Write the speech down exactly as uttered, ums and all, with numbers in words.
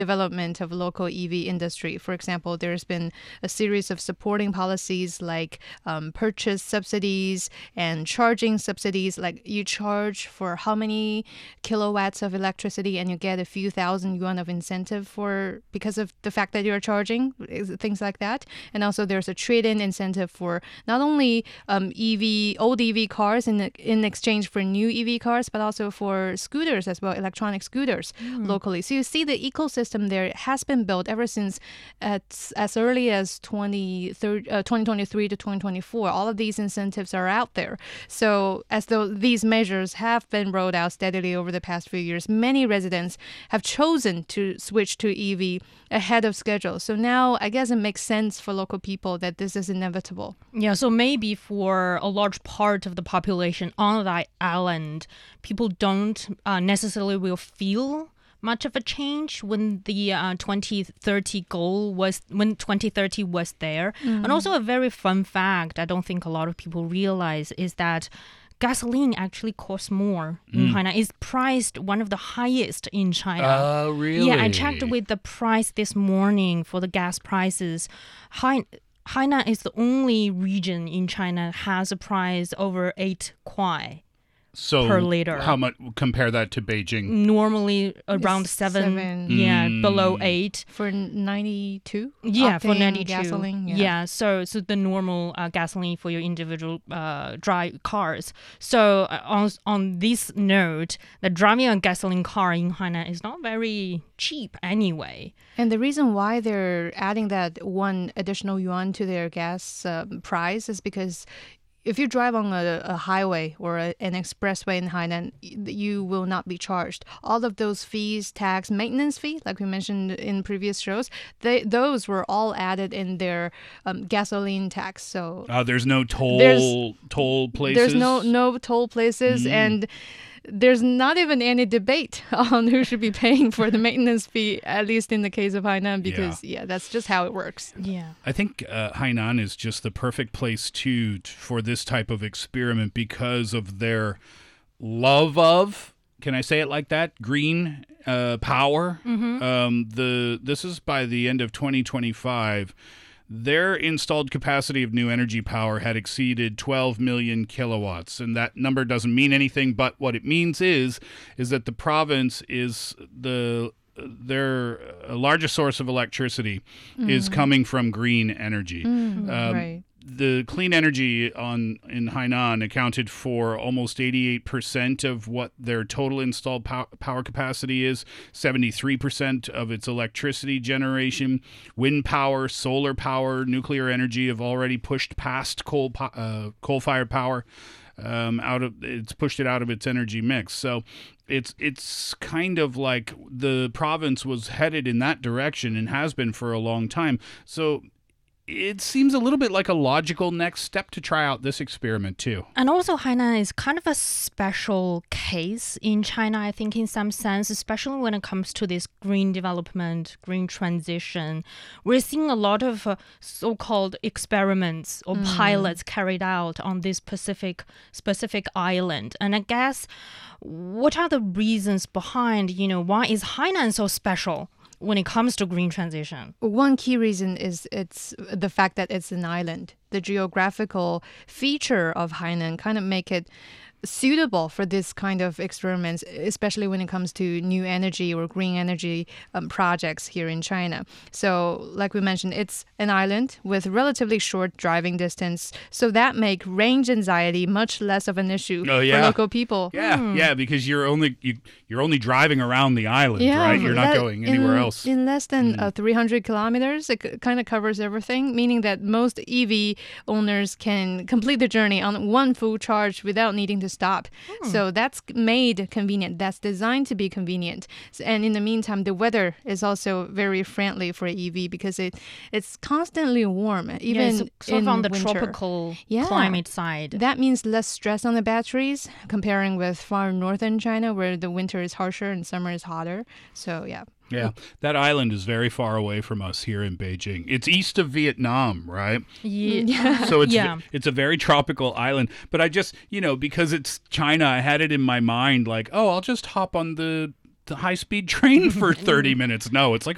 development of local E V industry. For example, there's been a series of supporting policies like um, purchase subsidies and charging subsidies. Like you charge for how many kilowatts of electricity and you get a few thousand yuan of incentive for because of the fact that you're charging, things like that. And also there's a trade-in incentive for not only um, E V, old E V cars in, in exchange for new E V cars, but also for scooters as well, electronic scooters mm. locally. So you see the ecosystem there has been built ever since at, as early as twenty twenty-three to twenty twenty-four. All of these incentives are out there. So as though these measures have been rolled out steadily over the past few years, many residents have chosen to switch to E V ahead of schedule. So now I guess it makes sense for local people that this is inevitable. Yeah, so maybe for a large part of the population on that island, people don't uh, necessarily will feel much of a change when the uh, twenty thirty goal was, when twenty thirty was there. Mm. And also a very fun fact I don't think a lot of people realize is that gasoline actually costs more in mm. China. It's priced one of the highest in China. Oh, uh, really? Yeah, I checked with the price this morning for the gas prices. Hai- Hainan is the only region in China has a price over eight kuai. So per liter. How much compare that to Beijing? Normally around seven, seven. yeah, mm. below eight for ninety-two. Yeah, for ninety-two gasoline. Yeah, yeah so so the normal uh, gasoline for your individual uh, drive cars. So uh, on on this note, the driving a gasoline car in Hainan is not very cheap anyway. And the reason why they're adding that one additional yuan to their gas uh, price is because if you drive on a, a highway or a, an expressway in Hainan, you will not be charged. All of those fees, tax, maintenance fee, like we mentioned in previous shows, they, those were all added in their um, gasoline tax. So uh, there's no toll there's, toll places. There's no no toll places, mm. and there's not even any debate on who should be paying for the maintenance fee, at least in the case of Hainan, because, yeah, yeah that's just how it works. Yeah. I think uh, Hainan is just the perfect place to, to for this type of experiment because of their love of, can I say it like that, green uh, power. Mm-hmm. Um, the This is by the end of twenty twenty-five. Their installed capacity of new energy power had exceeded twelve million kilowatts, and that number doesn't mean anything, but what it means is is that the province is the their largest source of electricity mm. is coming from green energy. Mm, um, right. The clean energy on in Hainan accounted for almost eighty-eight percent of what their total installed pow- power capacity is, seventy-three percent of its electricity generation. Wind power, solar power, nuclear energy have already pushed past coal po- uh, coal-fired power. Um, out of it's pushed it out of its energy mix. So it's it's kind of like the province was headed in that direction and has been for a long time. So it seems a little bit like a logical next step to try out this experiment too. And also Hainan is kind of a special case in China, I think, in some sense, especially when it comes to this green development, green transition. We're seeing a lot of uh, so-called experiments or mm. pilots carried out on this specific, specific island. And I guess, what are the reasons behind, you know, why is Hainan so special when it comes to green transition? One key reason is it's the fact that it's an island. The geographical feature of Hainan kind of make it suitable for this kind of experiments, especially when it comes to new energy or green energy um, projects here in China. So like we mentioned, it's an island with relatively short driving distance. So that make range anxiety much less of an issue oh, yeah. for local people. Yeah, mm. yeah, because you're only you, you're only driving around the island, yeah, right? You're not that, going anywhere in, else. In less than mm. uh, three hundred kilometers, it c- kind of covers everything, meaning that most E V owners can complete the journey on one full charge without needing to stop. Hmm. So that's made convenient. That's designed to be convenient. And in the meantime, the weather is also very friendly for E V because it it's constantly warm, even yeah, it's sort in of on the winter. tropical yeah. climate side. That means less stress on the batteries comparing with far northern China where the winter is harsher and summer is hotter. So yeah. Yeah, that island is very far away from us here in Beijing. It's east of Vietnam, right? Yeah. So it's yeah. it's a very tropical island. But I just, you know, because it's China, I had it in my mind like, oh, I'll just hop on the, the high-speed train for thirty minutes. No, it's like